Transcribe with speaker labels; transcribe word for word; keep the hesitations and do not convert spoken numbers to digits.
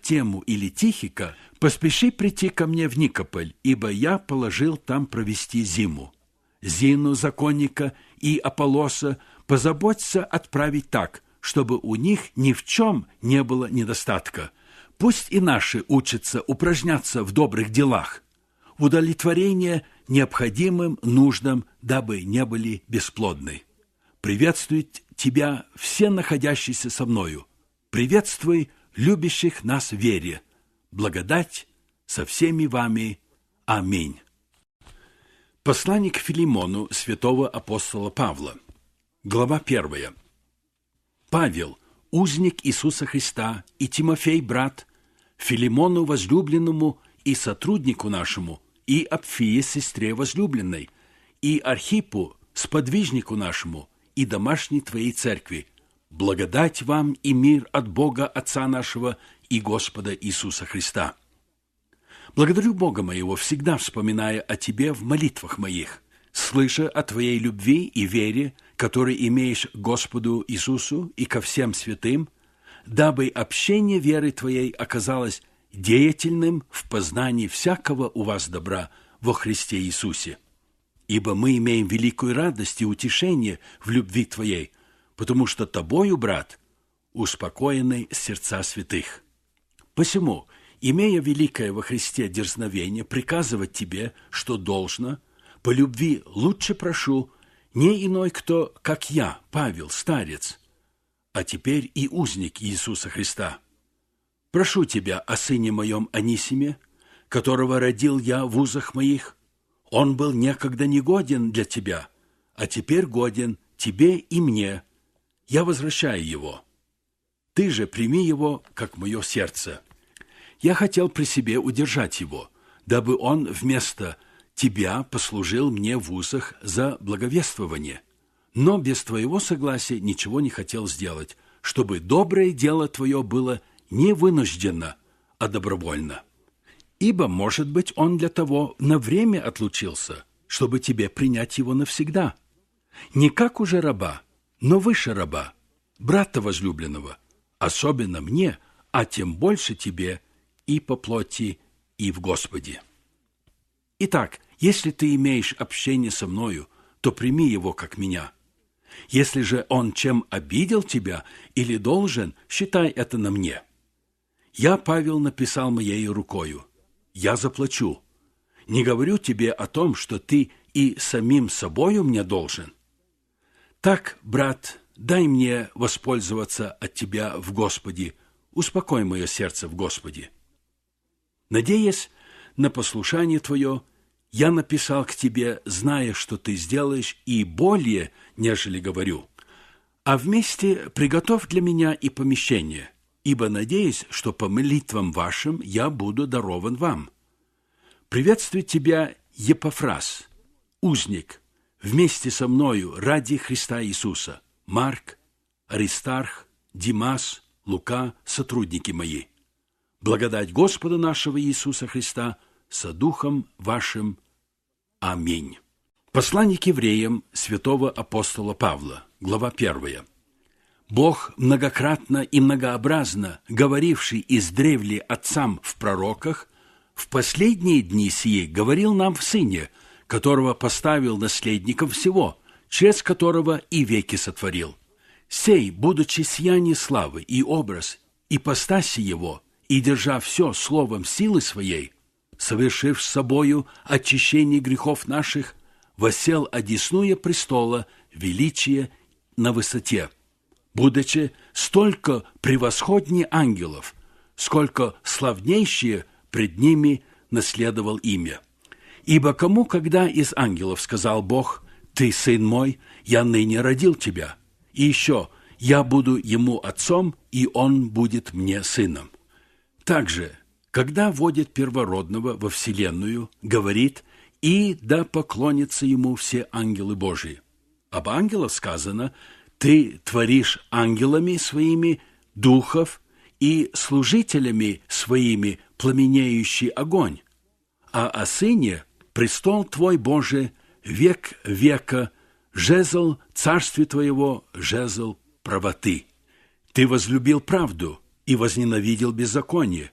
Speaker 1: Тему или Тихика, поспеши прийти ко мне в Никополь, ибо я положил там провести зиму. Зину, законника и Аполлоса позаботься отправить так, чтобы у них ни в чем не было недостатка. Пусть и наши учатся упражняться в добрых делах, в удовлетворение необходимым нуждам, дабы не были бесплодны. Приветствует тебя все находящиеся со мною. Приветствуй любящих нас в вере. Благодать со всеми вами. Аминь. Послание к Филимону святого апостола Павла. Глава первая. Павел, узник Иисуса Христа, и Тимофей, брат, Филимону возлюбленному и сотруднику нашему, и Апфие, сестре возлюбленной, и Архипу, сподвижнику нашему, и домашней твоей церкви. Благодать вам и мир от Бога Отца нашего и Господа Иисуса Христа. Благодарю Бога моего, всегда вспоминая о тебе в молитвах моих, слыша о твоей любви и вере, которые имеешь к Господу Иисусу и ко всем святым, дабы общение веры твоей оказалось деятельным в познании всякого у вас добра во Христе Иисусе. Ибо мы имеем великую радость и утешение в любви твоей, потому что тобою, брат, успокоены сердца святых. Посему, имея великое во Христе дерзновение приказывать тебе, что должно, по любви лучше прошу, не иной кто, как я, Павел, старец, а теперь и узник Иисуса Христа. Прошу тебя о сыне моем Анисиме, которого родил я в узах моих. Он был некогда негоден для тебя, а теперь годен тебе и мне. Я возвращаю его. Ты же прими его, как мое сердце. Я хотел при себе удержать его, дабы он вместо тебя послужил мне в узах за благовествование. Но без твоего согласия ничего не хотел сделать, чтобы доброе дело твое было не вынужденно, а добровольно. Ибо, может быть, он для того на время отлучился, чтобы тебе принять его навсегда. Не как уже раба, но выше раба, брата возлюбленного, особенно мне, а тем больше тебе и по плоти, и в Господе. Итак, если ты имеешь общение со мною, то прими его как меня. Если же он чем обидел тебя или должен, считай это на мне. Я, Павел, написал моею рукою. Я заплачу. Не говорю тебе о том, что ты и самим собою мне должен. Так, брат, дай мне воспользоваться от тебя в Господе, успокой мое сердце в Господе. Надеясь на послушание твое, я написал к тебе, зная, что ты сделаешь, и более, нежели говорю. А вместе приготовь для меня и помещение, ибо надеюсь, что по молитвам вашим я буду дарован вам. Приветствует тебя Епафрас, узник, вместе со мною ради Христа Иисуса, Марк, Аристарх, Димас, Лука, сотрудники мои. Благодать Господа нашего Иисуса Христа со духом вашим. Аминь. Послание к евреям святого апостола Павла, глава первая. Бог, многократно и многообразно говоривший издревле отцам в пророках, в последние дни сии говорил нам в Сыне, которого поставил наследником всего, через которого и веки сотворил. Сей, будучи сияние славы и образ ипостаси его, и держа все словом силы своей, совершив с собою очищение грехов наших, воссел одесную престола величие на высоте, будучи столько превосходнее ангелов, сколько славнейшее пред ними наследовал имя. Ибо кому, когда из ангелов сказал Бог: «Ты, сын мой, я ныне родил тебя», и еще: «Я буду ему отцом, и он будет мне сыном». Также, когда вводит первородного во вселенную, говорит: «И да поклонятся ему все ангелы Божии». Об ангелах сказано: «Ты творишь ангелами своими духов и служителями своими пламенеющий огонь». А о сыне: «Престол твой, Боже, век века, жезл царствия твоего, жезл правоты. Ты возлюбил правду и возненавидел беззаконие,